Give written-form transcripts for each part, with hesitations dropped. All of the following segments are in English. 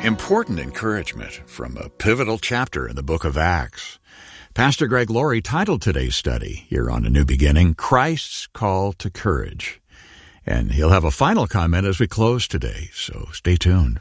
Important encouragement from a pivotal chapter in the book of Acts. Pastor Greg Laurie titled today's study here on A New Beginning, Christ's Call to Courage. And he'll have a final comment as we close today, so stay tuned.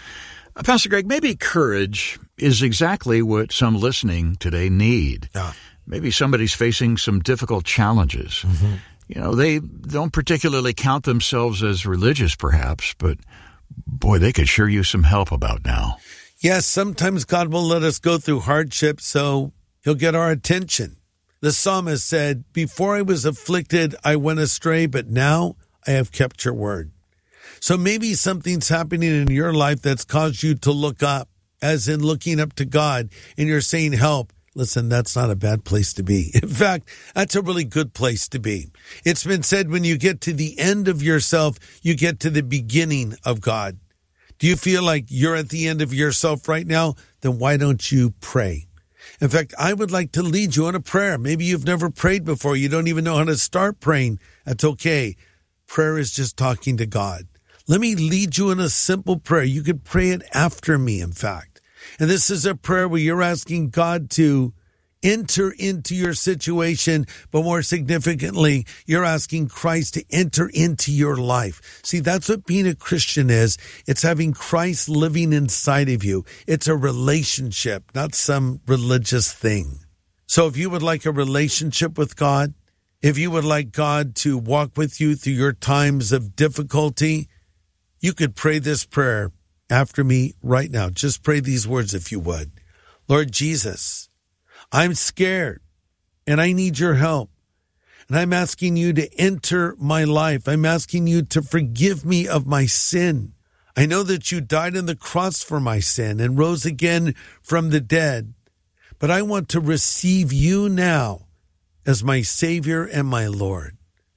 Pastor Greg, maybe courage is exactly what some listening today need. Yeah. Maybe somebody's facing some difficult challenges. Mm-hmm. You know, they don't particularly count themselves as religious, perhaps, but boy, they could sure use some help about now. Yes, sometimes God will let us go through hardship so he'll get our attention. The psalmist said, "Before I was afflicted, I went astray, but now I have kept your word." So maybe something's happening in your life that's caused you to look up, as in looking up to God, and you're saying, help. Listen, that's not a bad place to be. In fact, that's a really good place to be. It's been said when you get to the end of yourself, you get to the beginning of God. Do you feel like you're at the end of yourself right now? Then why don't you pray? In fact, I would like to lead you in a prayer. Maybe you've never prayed before. You don't even know how to start praying. That's okay. Prayer is just talking to God. Let me lead you in a simple prayer. You could pray it after me, in fact. And this is a prayer where you're asking God to enter into your situation, but more significantly, you're asking Christ to enter into your life. See, that's what being a Christian is. It's having Christ living inside of you. It's a relationship, not some religious thing. So if you would like a relationship with God, if you would like God to walk with you through your times of difficulty, you could pray this prayer after me right now. Just pray these words if you would. Lord Jesus, I'm scared and I need your help. And I'm asking you to enter my life. I'm asking you to forgive me of my sin. I know that you died on the cross for my sin and rose again from the dead. But I want to receive you now as my Savior and my Lord.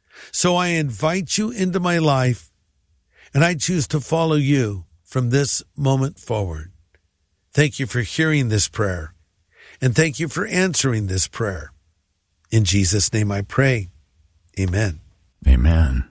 So I invite you into my life and I choose to follow you from this moment forward. Thank you for hearing this prayer, and thank you for answering this prayer. In Jesus' name I pray. Amen. Amen.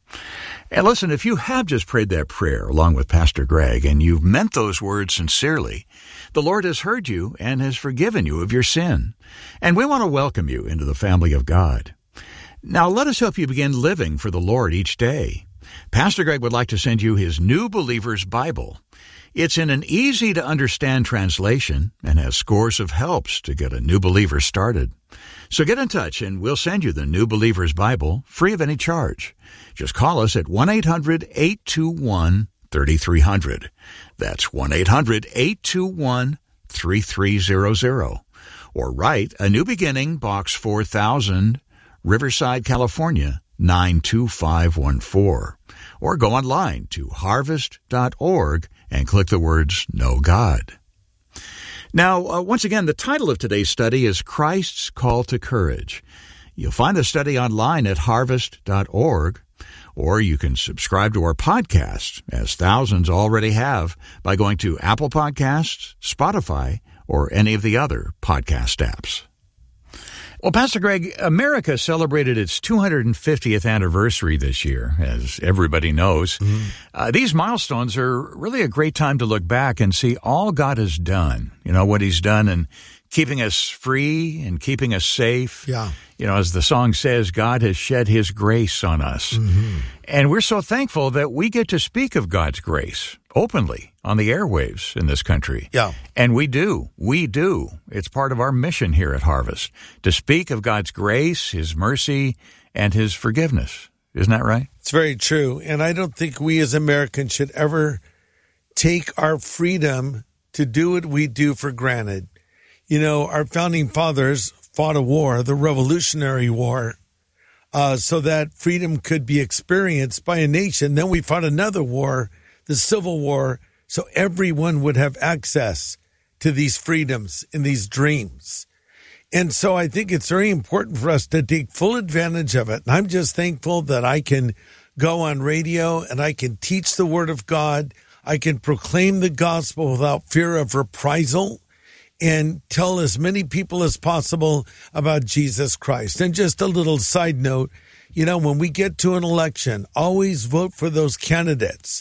And listen, if you have just prayed that prayer along with Pastor Greg, and you've meant those words sincerely, the Lord has heard you and has forgiven you of your sin. And we want to welcome you into the family of God. Now let us help you begin living for the Lord each day. Pastor Greg would like to send you his New Believer's Bible. It's in an easy-to-understand translation and has scores of helps to get a new believer started. So get in touch and we'll send you the New Believer's Bible free of any charge. Just call us at 1-800-821-3300. That's 1-800-821-3300. Or write A New Beginning, Box 4000, Riverside, California, 92514. Or go online to harvest.org and click the words Know God. Now, once again, the title of today's study is Christ's Call to Courage. You'll find the study online at harvest.org, or you can subscribe to our podcast, as thousands already have, by going to Apple Podcasts, Spotify, or any of the other podcast apps. Well, Pastor Greg, America celebrated its 250th anniversary this year, as everybody knows. Mm-hmm. These milestones are really a great time to look back and see all God has done, what he's done in keeping us free and keeping us safe. Yeah. As the song says, God has shed his grace on us. Mm-hmm. And we're so thankful that we get to speak of God's grace openly on the airwaves in this country. Yeah. And we do. It's part of our mission here at Harvest to speak of God's grace, his mercy, and his forgiveness. Isn't that right? It's very true. And I don't think we as Americans should ever take our freedom to do what we do for granted. Our founding fathers fought a war, the Revolutionary War, so that freedom could be experienced by a nation. Then we fought another war, the Civil War, so everyone would have access to these freedoms and these dreams. And so I think it's very important for us to take full advantage of it. And I'm just thankful that I can go on radio and I can teach the Word of God. I can proclaim the gospel without fear of reprisal and tell as many people as possible about Jesus Christ. And just a little side note, when we get to an election, always vote for those candidates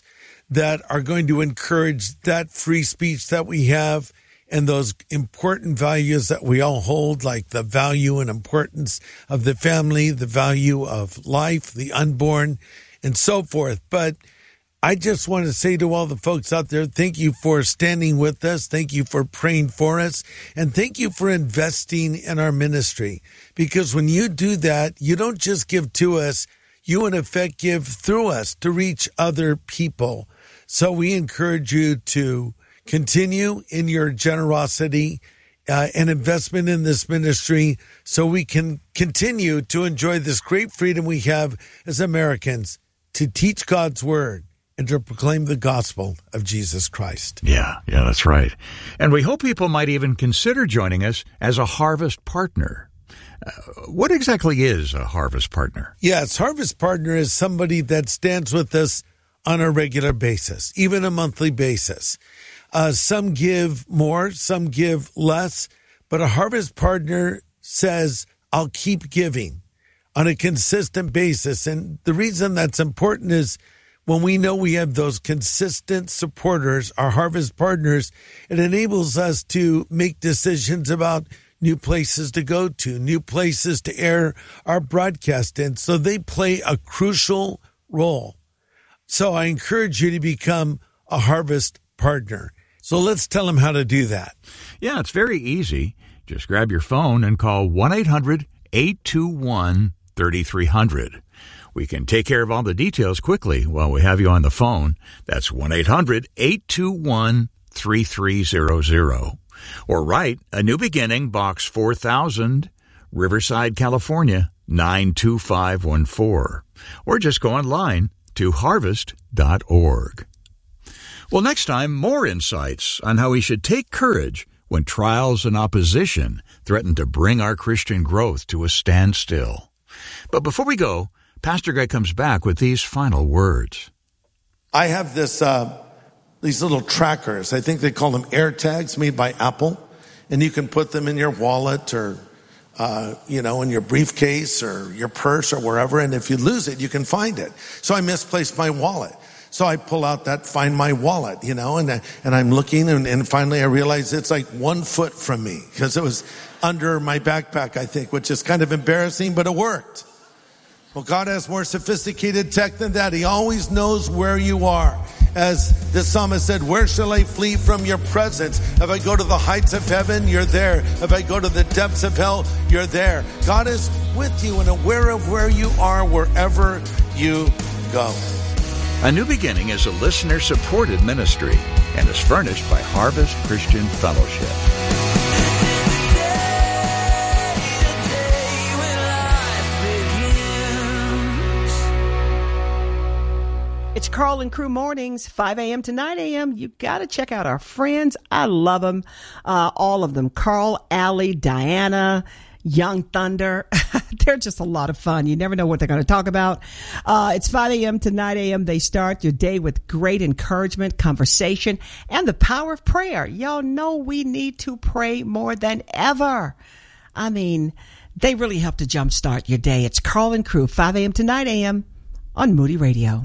that are going to encourage that free speech that we have and those important values that we all hold, like the value and importance of the family, the value of life, the unborn, and so forth. But I just want to say to all the folks out there, thank you for standing with us. Thank you for praying for us. And thank you for investing in our ministry. Because when you do that, you don't just give to us, you in effect give through us to reach other people. So we encourage you to continue in your generosity and investment in this ministry so we can continue to enjoy this great freedom we have as Americans to teach God's word and to proclaim the gospel of Jesus Christ. Yeah, that's right. And we hope people might even consider joining us as a Harvest Partner. What exactly is a Harvest Partner? Yes, Harvest Partner is somebody that stands with us on a regular basis, even a monthly basis. Some give more, some give less, but a Harvest Partner says, I'll keep giving on a consistent basis. And the reason that's important is when we know we have those consistent supporters, our Harvest Partners, it enables us to make decisions about new places to go to, new places to air our broadcast in. So they play a crucial role. So I encourage you to become a Harvest Partner. So let's tell them how to do that. Yeah, it's very easy. Just grab your phone and call 1-800-821-3300. We can take care of all the details quickly while we have you on the phone. That's 1-800-821-3300. Or write A New Beginning, Box 4000, Riverside, California, 92514. Or just go online to harvest.org. Well, next time, more insights on how we should take courage when trials and opposition threaten to bring our Christian growth to a standstill. But before we go, Pastor Greg comes back with these final words. I have these little trackers. I think they call them AirTags, made by Apple. And you can put them in your wallet or, in your briefcase or your purse or wherever. And if you lose it, you can find it. So I misplaced my wallet. So I pull out that Find My Wallet, and I'm looking, and finally I realize it's like 1 foot from me because it was under my backpack, I think, which is kind of embarrassing, but it worked. Well, God has more sophisticated tech than that. He always knows where you are. As the psalmist said, where shall I flee from your presence? If I go to the heights of heaven, you're there. If I go to the depths of hell, you're there. God is with you and aware of where you are wherever you go. A New Beginning is a listener-supported ministry and is furnished by Harvest Christian Fellowship. It's Carl and Crew Mornings, 5 a.m. to 9 a.m. You got to check out our friends. I love them, all of them. Carl, Allie, Diana, Young Thunder. They're just a lot of fun. You never know what they're going to talk about. It's 5 a.m. to 9 a.m. They start your day with great encouragement, conversation, and the power of prayer. Y'all know we need to pray more than ever. I mean, they really help to jumpstart your day. It's Carl and Crew, 5 a.m. to 9 a.m. on Moody Radio.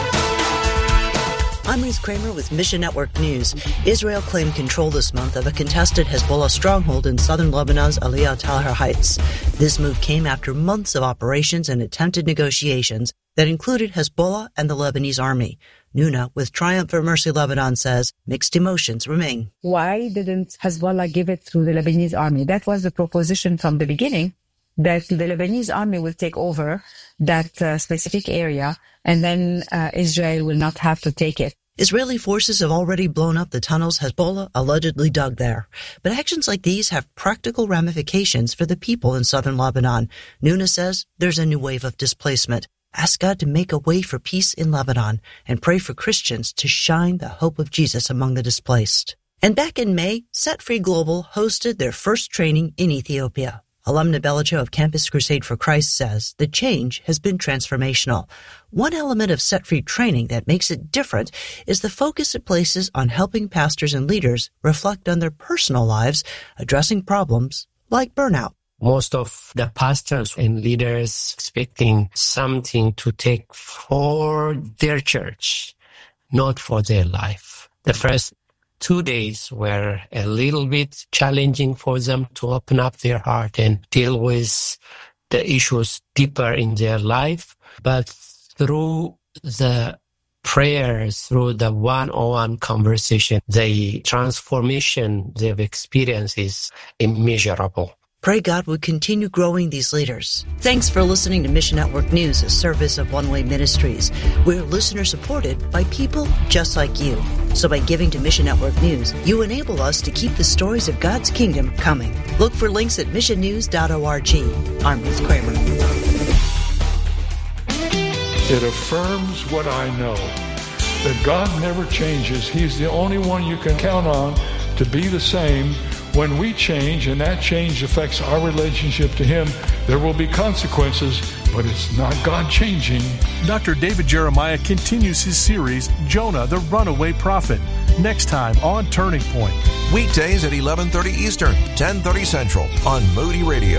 I'm Ruth Kramer with Mission Network News. Israel claimed control this month of a contested Hezbollah stronghold in southern Lebanon's Aliyah Talher Heights. This move came after months of operations and attempted negotiations that included Hezbollah and the Lebanese army. Nuna with Triumph for Mercy Lebanon says mixed emotions remain. Why didn't Hezbollah give it to the Lebanese army? That was the proposition from the beginning, that the Lebanese army will take over that specific area, and then Israel will not have to take it. Israeli forces have already blown up the tunnels Hezbollah allegedly dug there. But actions like these have practical ramifications for the people in southern Lebanon. Nuna says there's a new wave of displacement. Ask God to make a way for peace in Lebanon and pray for Christians to shine the hope of Jesus among the displaced. And back in May, Set Free Global hosted their first training in Ethiopia. Alumna Belicho of Campus Crusade for Christ says the change has been transformational. One element of Set Free training that makes it different is the focus it places on helping pastors and leaders reflect on their personal lives, addressing problems like burnout. Most of the pastors and leaders expecting something to take for their church, not for their life. The first 2 days were a little bit challenging for them to open up their heart and deal with the issues deeper in their life. But through the prayers, through the one-on-one conversation, the transformation they've experienced is immeasurable. Pray God would continue growing these leaders. Thanks for listening to Mission Network News, a service of One Way Ministries. We're listener-supported by people just like you. So by giving to Mission Network News, you enable us to keep the stories of God's kingdom coming. Look for links at missionnews.org. I'm Ruth Kramer. It affirms what I know, that God never changes. He's the only one you can count on to be the same. When we change, and that change affects our relationship to Him, there will be consequences, but it's not God changing. Dr. David Jeremiah continues his series, Jonah, the Runaway Prophet, next time on Turning Point. Weekdays at 11:30 Eastern, 10:30 Central on Moody Radio.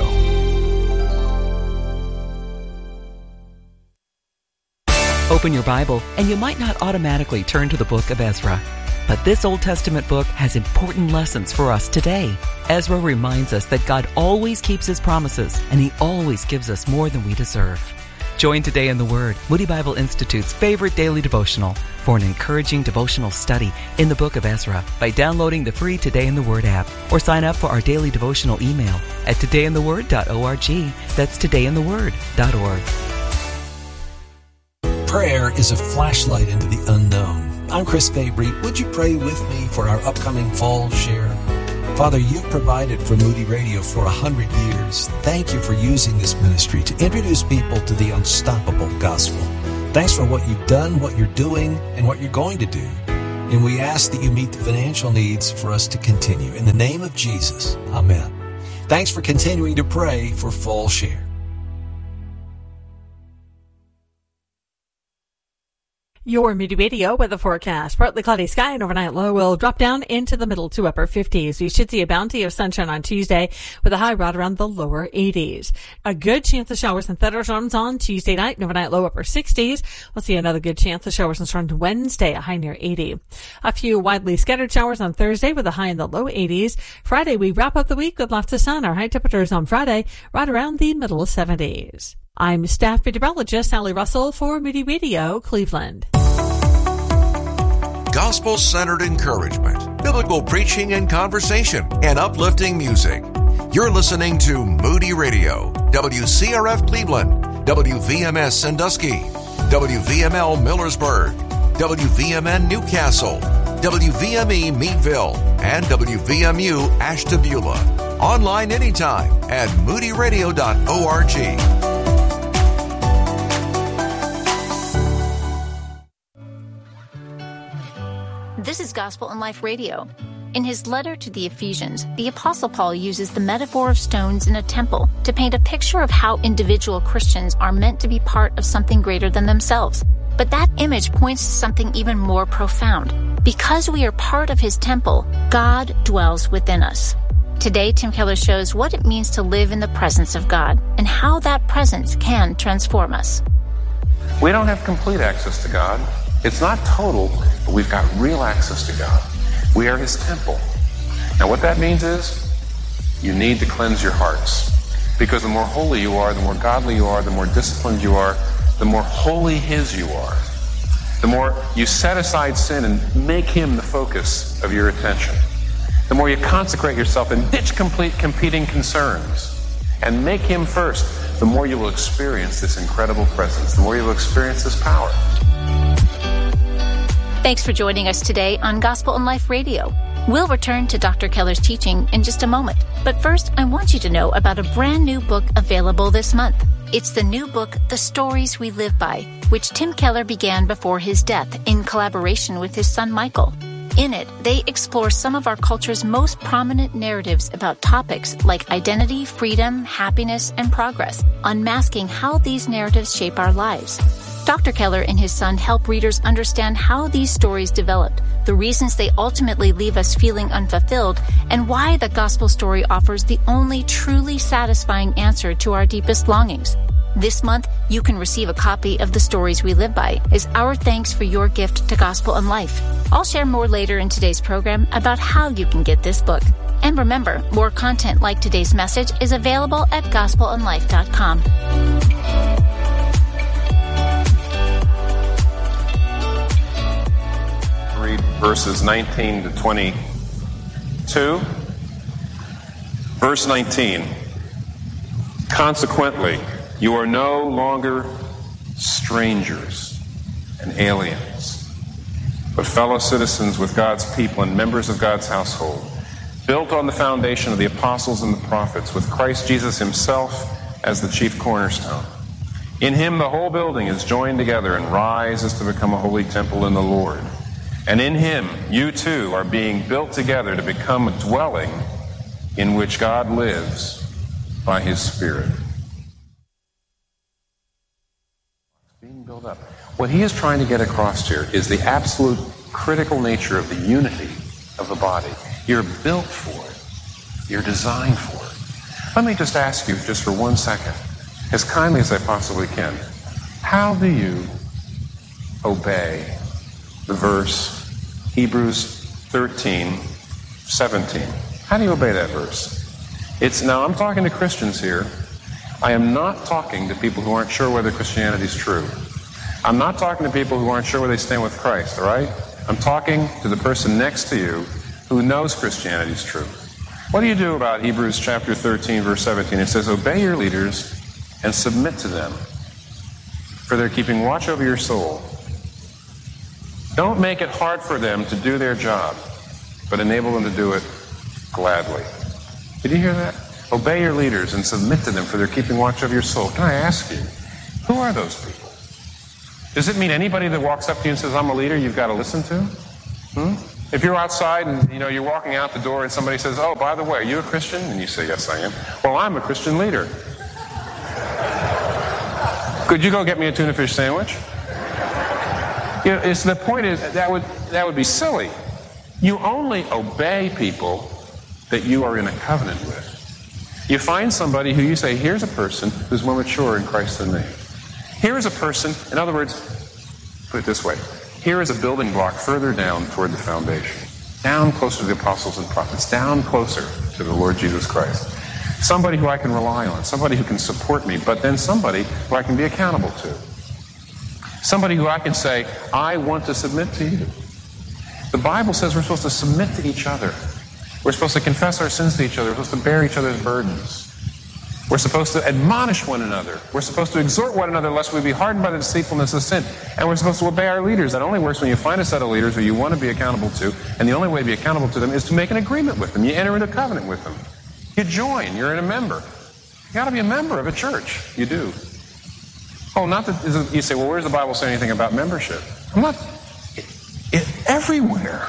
Open your Bible, and you might not automatically turn to the book of Ezra. But this Old Testament book has important lessons for us today. Ezra reminds us that God always keeps His promises, and He always gives us more than we deserve. Join Today in the Word, Moody Bible Institute's favorite daily devotional, for an encouraging devotional study in the book of Ezra by downloading the free Today in the Word app, or sign up for our daily devotional email at todayintheword.org. That's todayintheword.org. Prayer is a flashlight into the unknown. I'm Chris Fabry. Would you pray with me for our upcoming fall share? Father, you've provided for Moody Radio for 100 years. Thank you for using this ministry to introduce people to the unstoppable gospel. Thanks for what you've done, what you're doing, and what you're going to do. And we ask that you meet the financial needs for us to continue. In the name of Jesus, amen. Thanks for continuing to pray for fall share. Your Moody Radio weather forecast. Partly cloudy sky and overnight low will drop down into the middle to upper 50s. We should see a bounty of sunshine on Tuesday with a high right around the lower 80s. A good chance of showers and thunderstorms on Tuesday night and overnight low upper 60s. We'll see another good chance of showers and storms Wednesday, a high near 80. A few widely scattered showers on Thursday with a high in the low 80s. Friday, we wrap up the week with lots of sun. Our high temperatures on Friday right around the middle 70s. I'm staff meteorologist Sally Russell for Moody Radio, Cleveland. Gospel-centered encouragement, biblical preaching and conversation, and uplifting music. You're listening to Moody Radio, WCRF Cleveland, WVMS Sandusky, WVML Millersburg, WVMN Newcastle, WVME Meadville, and WVMU Ashtabula. Online anytime at moodyradio.org. This is Gospel in Life Radio. In his letter to the Ephesians, the Apostle Paul uses the metaphor of stones in a temple to paint a picture of how individual Christians are meant to be part of something greater than themselves. But that image points to something even more profound. Because we are part of his temple, God dwells within us. Today, Tim Keller shows what it means to live in the presence of God and how that presence can transform us. We don't have complete access to God. It's not total, but we've got real access to God. We are his temple. Now what that means is you need to cleanse your hearts. Because the more holy you are, the more godly you are, the more disciplined you are, the more holy his you are. The more you set aside sin and make him the focus of your attention. The more you consecrate yourself and ditch competing concerns and make him first, the more you will experience this incredible presence, the more you will experience this power. Thanks for joining us today on Gospel in Life Radio. We'll return to Dr. Keller's teaching in just a moment. But first, I want you to know about a brand new book available this month. It's the new book, The Stories We Live By, which Tim Keller began before his death in collaboration with his son Michael. In it, they explore some of our culture's most prominent narratives about topics like identity, freedom, happiness, and progress, unmasking how these narratives shape our lives. Dr. Keller and his son help readers understand how these stories developed, the reasons they ultimately leave us feeling unfulfilled, and why the gospel story offers the only truly satisfying answer to our deepest longings. This month, you can receive a copy of The Stories We Live By as our thanks for your gift to Gospel in Life. I'll share more later in today's program about how you can get this book. And remember, more content like today's message is available at gospelinlife.com. Read verses 19 to 22. Verse 19. Consequently, you are no longer strangers and aliens, but fellow citizens with God's people and members of God's household, built on the foundation of the apostles and the prophets, with Christ Jesus himself as the chief cornerstone. In him the whole building is joined together and rises to become a holy temple in the Lord. And in him you too are being built together to become a dwelling in which God lives by his Spirit. Being built up. What he is trying to get across here is the absolute critical nature of the unity of the body. You're built for it. You're designed for it. Let me just ask you, just for 1 second, as kindly as I possibly can, how do you obey the verse Hebrews 13:17? How do you obey that verse? Now I'm talking to Christians here. I am not talking to people who aren't sure whether Christianity is true. I'm not talking to people who aren't sure where they stand with Christ, all right? I'm talking to the person next to you who knows Christianity is true. What do you do about Hebrews chapter 13, verse 17? It says, obey your leaders and submit to them, for they're keeping watch over your soul. Don't make it hard for them to do their job, but enable them to do it gladly. Did you hear that? Obey your leaders and submit to them, for they're keeping watch over your soul. Can I ask you, who are those people? Does it mean anybody that walks up to you and says, I'm a leader, you've got to listen to? If you're outside and you're walking out the door and somebody says, oh, by the way, are you a Christian? And you say, yes, I am. Well, I'm a Christian leader. Could you go get me a tuna fish sandwich? The point is, that would be silly. You only obey people that you are in a covenant with. You find somebody who you say, here's a person who's more mature in Christ than me. Here is a person, in other words, put it this way, here is a building block further down toward the foundation, down closer to the apostles and prophets, down closer to the Lord Jesus Christ. Somebody who I can rely on, somebody who can support me, but then somebody who I can be accountable to. Somebody who I can say, I want to submit to you. The Bible says we're supposed to submit to each other. We're supposed to confess our sins to each other. We're supposed to bear each other's burdens. We're supposed to admonish one another. We're supposed to exhort one another lest we be hardened by the deceitfulness of sin. And we're supposed to obey our leaders. That only works when you find a set of leaders who you want to be accountable to, and the only way to be accountable to them is to make an agreement with them. You enter into a covenant with them. You join. You're a member. You got to be a member of a church. You do. Oh, not that you say, well, where does the Bible say anything about membership? I'm not. Everywhere.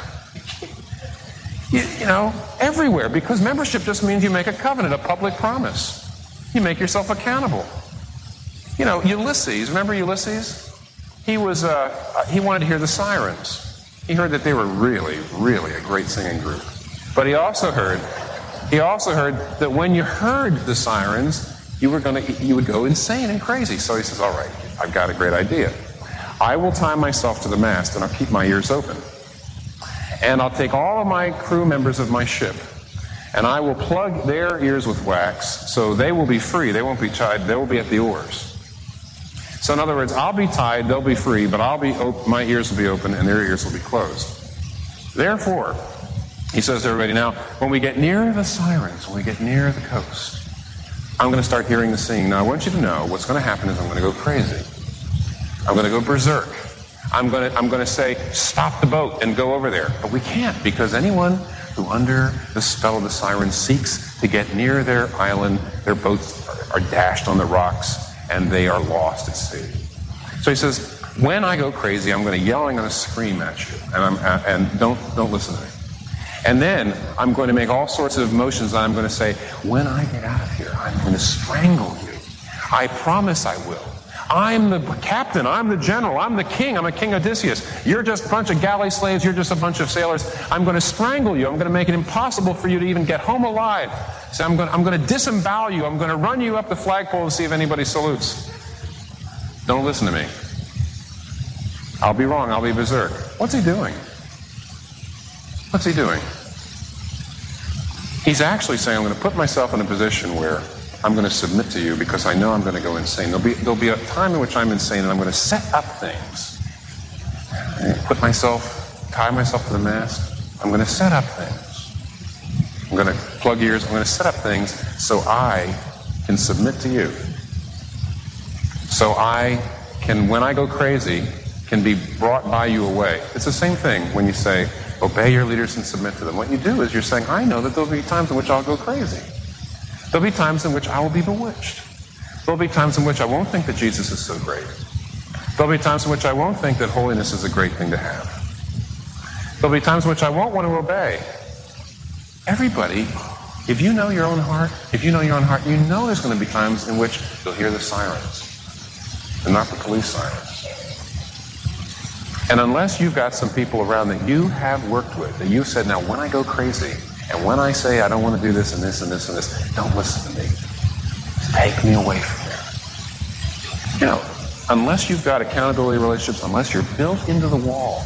Everywhere. Because membership just means you make a covenant, a public promise. You make yourself accountable. Ulysses, remember Ulysses? He wanted to hear the sirens. He heard that they were really, really a great singing group. But he also heard that when you heard the sirens, you would go insane and crazy. So he says, all right, I've got a great idea. I will tie myself to the mast and I'll keep my ears open. And I'll take all of my crew members of my ship and I will plug their ears with wax so they will be free. They won't be tied. They will be at the oars. So in other words, I'll be tied, they'll be free, but my ears will be open and their ears will be closed. Therefore, he says to everybody, now, when we get near the sirens, when we get near the coast, I'm going to start hearing the singing. Now, I want you to know what's going to happen is I'm going to go crazy. I'm going to go berserk. I'm going to say, stop the boat and go over there. But we can't, because anyone who under the spell of the siren seeks to get near their island, their boats are dashed on the rocks and they are lost at sea. So he says, when I go crazy, I'm going to yell, I'm going to scream at you, and don't listen to me. And then I'm going to make all sorts of motions, and I'm going to say, when I get out of here, I'm going to strangle you. I promise I will. I'm the captain, I'm the general, I'm the king, I'm a King Odysseus. You're just a bunch of galley slaves, you're just a bunch of sailors. I'm going to strangle you. I'm going to make it impossible for you to even get home alive. So I'm going to disembowel you. I'm going to run you up the flagpole to see if anybody salutes. Don't listen to me. I'll be wrong. I'll be berserk. What's he doing? What's he doing? He's actually saying, I'm going to put myself in a position where I'm going to submit to you because I know I'm going to go insane. There'll be a time in which I'm insane, and I'm going to set up things. Tie myself to the mast. I'm going to set up things. I'm going to plug ears. I'm going to set up things so I can submit to you. So I can, when I go crazy, can be brought by you away. It's the same thing when you say, obey your leaders and submit to them. What you do is you're saying, I know that there'll be times in which I'll go crazy. There'll be times in which I will be bewitched. There'll be times in which I won't think that Jesus is so great. There'll be times in which I won't think that holiness is a great thing to have. There'll be times in which I won't want to obey. Everybody, if you know your own heart, you know there's going to be times in which you'll hear the sirens, and not the police sirens. And unless you've got some people around that you have worked with, that you said, now when I go crazy, and when I say I don't want to do this and this and this and this, don't listen to me. Take me away from there. Unless you've got accountability relationships, unless you're built into the wall,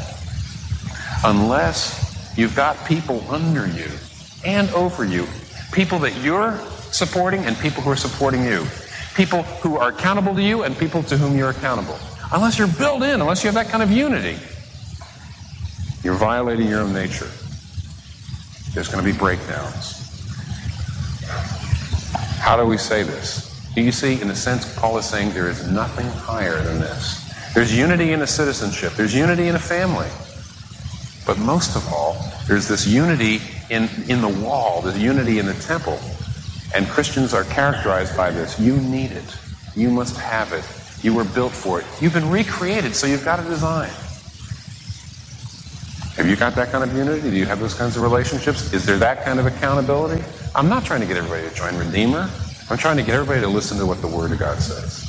unless you've got people under you and over you, people that you're supporting and people who are supporting you, people who are accountable to you and people to whom you're accountable. Unless you're built in, unless you have that kind of unity, you're violating your own nature. There's going to be breakdowns. How do we say this? You see, in a sense, Paul is saying there is nothing higher than this. There's unity in a citizenship. There's unity in a family. But most of all, there's this unity in the wall, the unity in the temple. And Christians are characterized by this. You need it. You must have it. You were built for it. You've been recreated, so you've got a design. Have you got that kind of unity? Do you have those kinds of relationships? Is there that kind of accountability? I'm not trying to get everybody to join Redeemer. I'm trying to get everybody to listen to what the Word of God says.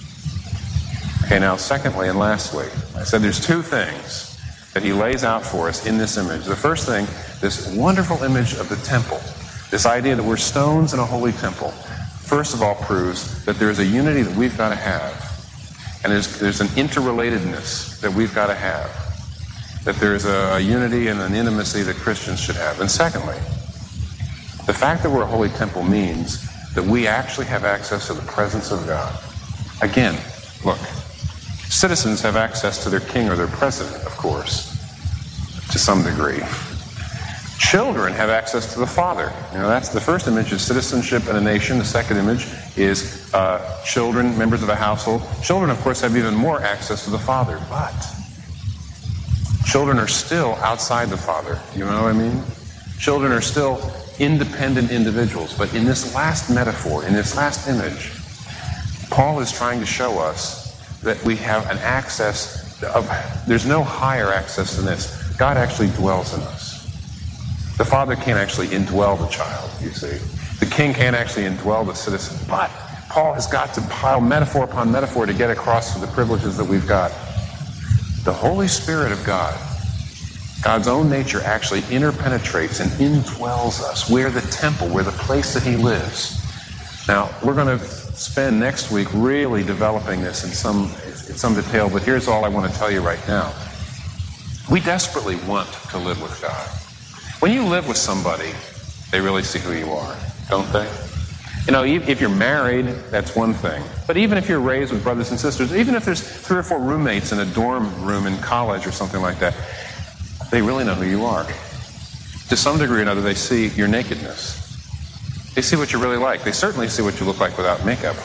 Okay, now secondly and lastly, I said there's two things that he lays out for us in this image. The first thing, this wonderful image of the temple, this idea that we're stones in a holy temple, first of all proves that there's a unity that we've got to have. And there's an interrelatedness that we've got to have. That there's a unity and an intimacy that Christians should have. And secondly, the fact that we're a holy temple means that we actually have access to the presence of God. Again, look, citizens have access to their king or their president, of course, to some degree. Children have access to the Father. That's the first image is citizenship in a nation. The second image is children, members of a household. Children, of course, have even more access to the Father, but children are still outside the Father. You know what I mean? Children are still independent individuals. But in this last metaphor, in this last image, Paul is trying to show us that we have an access there's no higher access than this. God actually dwells in us. The father can't actually indwell the child, you see. The king can't actually indwell the citizen. But Paul has got to pile metaphor upon metaphor to get across to the privileges that we've got. The Holy Spirit of God, God's own nature, actually interpenetrates and indwells us. We're the temple. We're the place that he lives. Now, we're going to spend next week really developing this in some detail, but here's all I want to tell you right now. We desperately want to live with God. When you live with somebody, they really see who you are, don't they? If you're married, that's one thing. But even if you're raised with brothers and sisters, even if there's 3 or 4 roommates in a dorm room in college or something like that, they really know who you are. To some degree or another, they see your nakedness. They see what you're really like. They certainly see what you look like without makeup.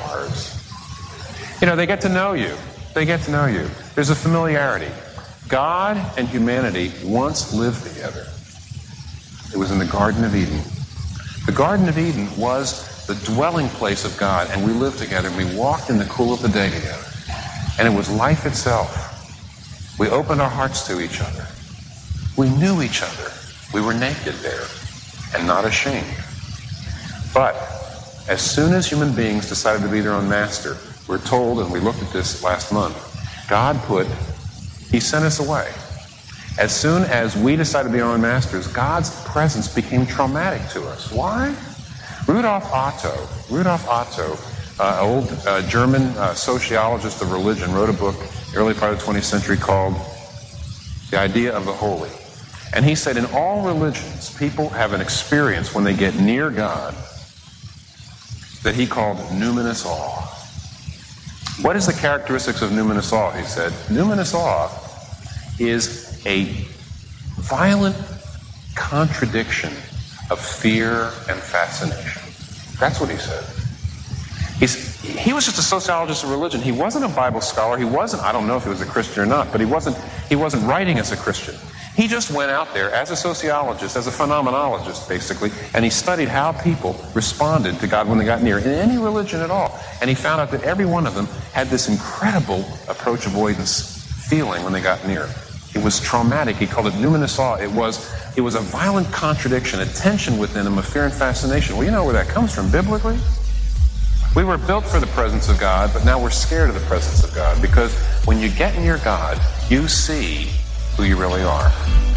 They get to know you. They get to know you. There's a familiarity. God and humanity once lived together. It was in the Garden of Eden. The Garden of Eden was the dwelling place of God, and we lived together, and we walked in the cool of the day together. And it was life itself. We opened our hearts to each other. We knew each other. We were naked there and not ashamed. But as soon as human beings decided to be their own master, we're told, and we looked at this last month, he sent us away. As soon as we decided to be our own masters, God's presence became traumatic to us. Why? Rudolf Otto old German sociologist of religion, wrote a book early part of the 20th century called The Idea of the Holy. And he said in all religions, people have an experience when they get near God that he called numinous awe. What is the characteristics of numinous awe? He said, numinous awe is a violent contradiction of fear and fascination. That's what he said. He was just a sociologist of religion. He wasn't a Bible scholar. He wasn't, I don't know if he was a Christian or not, but he wasn't writing as a Christian. He just went out there as a sociologist, as a phenomenologist, basically, and he studied how people responded to God when they got near, in any religion at all. And he found out that every one of them had this incredible approach avoidance feeling when they got near. It was traumatic. He called it numinous awe. It was a violent contradiction, a tension within them of fear and fascination. Well, you know where that comes from biblically? We were built for the presence of God, but now we're scared of the presence of God, because when you get near God, you see who you really are.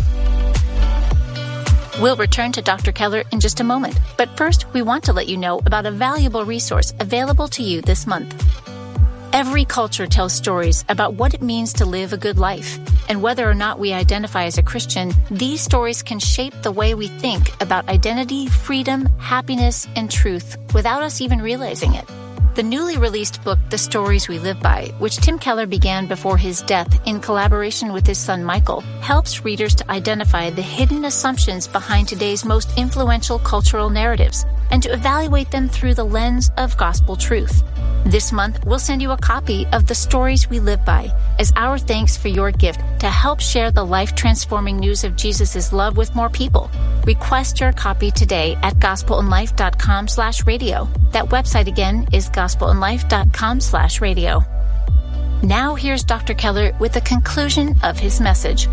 We'll return to Dr. Keller in just a moment, but first we want to let you know about a valuable resource available to you this month. Every culture tells stories about what it means to live a good life, and whether or not we identify as a Christian, these stories can shape the way we think about identity, freedom, happiness, and truth without us even realizing it. The newly released book, The Stories We Live By, which Tim Keller began before his death in collaboration with his son Michael, helps readers to identify the hidden assumptions behind today's most influential cultural narratives and to evaluate them through the lens of gospel truth. This month, we'll send you a copy of The Stories We Live By as our thanks for your gift to help share the life-transforming news of Jesus' love with more people. Request your copy today at gospelinlife.com/radio. That website again is gospelinlife.com/radio. Now here's Dr. Keller with the conclusion of his message.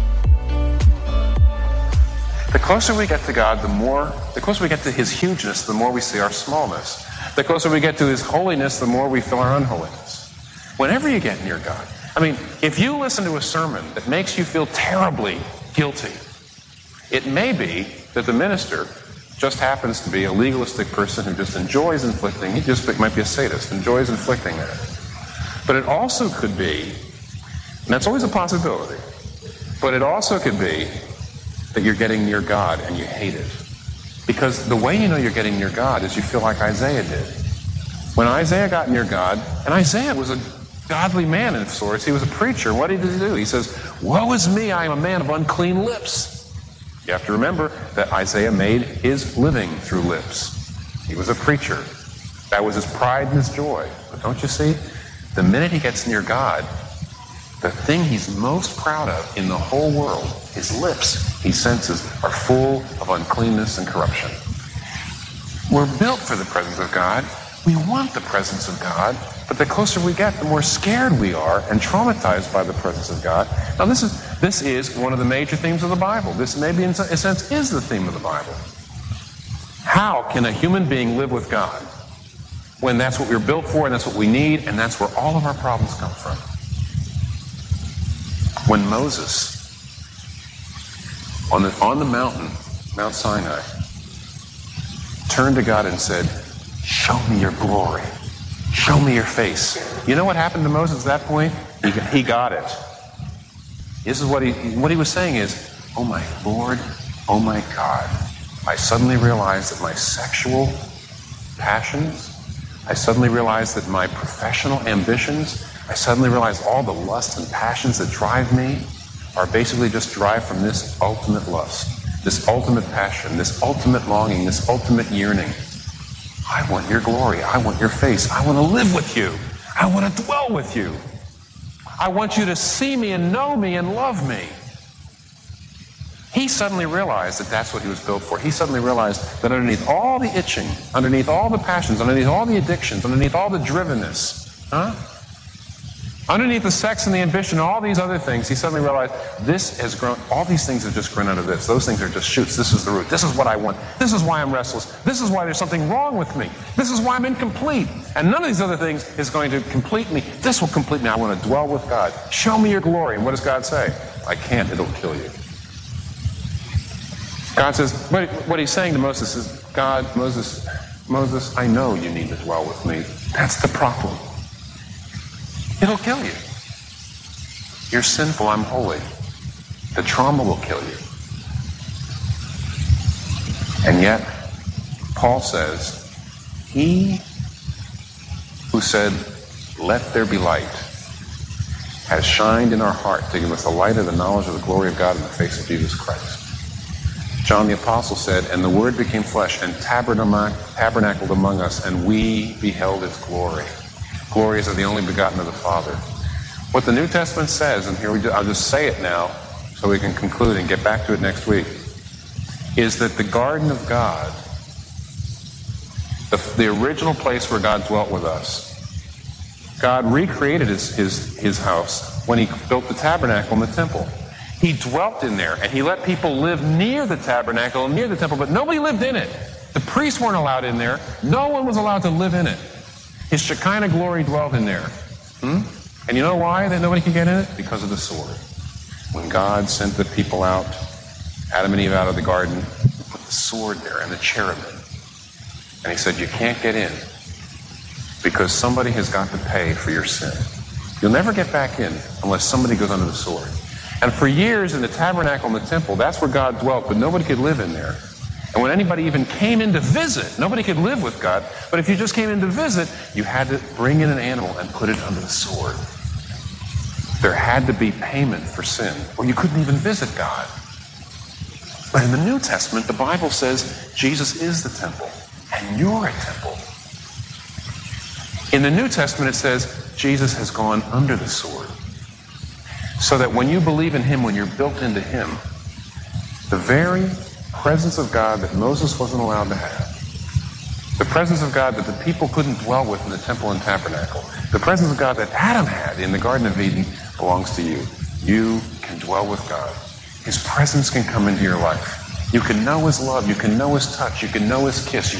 The closer we get to God, the closer we get to his hugeness, the more we see our smallness. The closer we get to his holiness, the more we feel our unholiness. Whenever you get near God, if you listen to a sermon that makes you feel terribly guilty, it may be that the minister just happens to be a legalistic person who just enjoys inflicting. He just might be a sadist, enjoys inflicting that. But it also could be, and that's always a possibility, but it also could be that you're getting near God and you hate it. Because the way you know you're getting near God is you feel like Isaiah did. When Isaiah got near God, and Isaiah was a godly man of sorts, he was a preacher, what did he do? He says, "Woe is me, I am a man of unclean lips." You have to remember that Isaiah made his living through lips. He was a preacher. That was his pride and his joy. But don't you see? The minute he gets near God, the thing he's most proud of in the whole world, his lips, he senses, are full of uncleanness and corruption. We're built for the presence of God. We want the presence of God. But the closer we get, the more scared we are and traumatized by the presence of God. Now, this is one of the major themes of the Bible. This maybe, in a sense, is the theme of the Bible. How can a human being live with God when that's what we're built for, and that's what we need, and that's where all of our problems come from? When Moses, on the mountain, Mount Sinai, turned to God and said, "Show me your glory. Show me your face." You know what happened to Moses at that point? He got it. This is what he was saying is, "Oh my Lord, oh my God, I suddenly realized that my sexual passions, I suddenly realized that my professional ambitions, I suddenly realized all the lusts and passions that drive me are basically just derived from this ultimate lust, this ultimate passion, this ultimate longing, this ultimate yearning. I want your glory. I want your face. I want to live with you. I want to dwell with you. I want you to see me and know me and love me." He suddenly realized that that's what he was built for. He suddenly realized that underneath all the itching, underneath all the passions, underneath all the addictions, underneath all the drivenness, underneath the sex and the ambition, all these other things, he suddenly realized this has grown, all these things have just grown out of this. Those things are just shoots. This is the root. This is what I want. This is why I'm restless. This is why there's something wrong with me. This is why I'm incomplete. And none of these other things is going to complete me. This will complete me. I want to dwell with God. Show me your glory. And what does God say? "I can't. It'll kill you." God says, what he's saying to Moses is, "God, Moses, I know you need to dwell with me. That's the problem. It'll kill you. You're sinful, I'm holy. The trauma will kill you. And yet, Paul says, he who said, let there be light, has shined in our heart to give us the light of the knowledge of the glory of God in the face of Jesus Christ. John the Apostle said, and the Word became flesh and tabernacled among us, and we beheld his glory. Glory is of the only begotten of the Father. What the New Testament says, and here I'll just say it now so we can conclude and get back to it next week, is that the garden of God, the original place where God dwelt with us, God recreated his house when he built the tabernacle and the temple. He dwelt in there, and he let people live near the tabernacle and near the temple, but nobody lived in it. The priests weren't allowed in there. No one was allowed to live in it. His Shekinah glory dwelt in there. And you know why that nobody could get in it? Because of the sword. When God sent the people out, Adam and Eve out of the garden, he put the sword there and the cherubim. And he said, you can't get in because somebody has got to pay for your sin. You'll never get back in unless somebody goes under the sword. And for years in the tabernacle and the temple, that's where God dwelt, but nobody could live in there. And when anybody even came in to visit, nobody could live with God. But if you just came in to visit, you had to bring in an animal and put it under the sword. There had to be payment for sin, or you couldn't even visit God. But in the New Testament, the Bible says Jesus is the temple, and you're a temple. In the New Testament, it says Jesus has gone under the sword, so that when you believe in him, when you're built into him, the very presence of God that Moses wasn't allowed to have, the presence of God that the people couldn't dwell with in the temple and tabernacle, the presence of God that Adam had in the Garden of Eden belongs to you. You can dwell with God. His presence can come into your life. You can know his love. You can know his touch. You can know his kiss. You